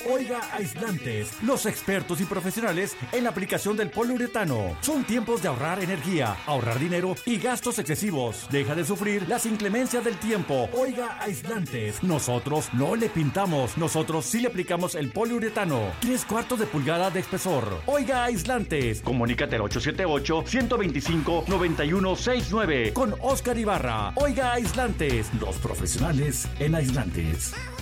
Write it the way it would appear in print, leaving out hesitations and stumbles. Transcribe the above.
Oiga Aislantes, los expertos y profesionales en la aplicación del poliuretano. Son tiempos de ahorrar energía, ahorrar dinero y gastos excesivos. Deja de sufrir las inclemencias del tiempo. Oiga Aislantes, nosotros no le pintamos, nosotros sí le aplicamos el poliuretano. 3/4 de pulgada de espesor. Oiga Aislantes, comunícate al 878-125-9169 con Oscar Ibarra. Oiga Aislantes, los profesionales en aislantes.